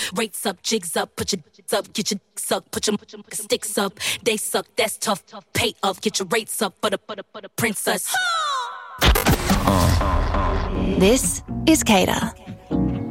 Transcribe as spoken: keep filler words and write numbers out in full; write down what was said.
Rates up, jigs up, put your dicks up, get your dicks up, put your, put your sticks up. They suck, that's tough. Pay up, get your rates up for the, for the, for the princess. This is Kater.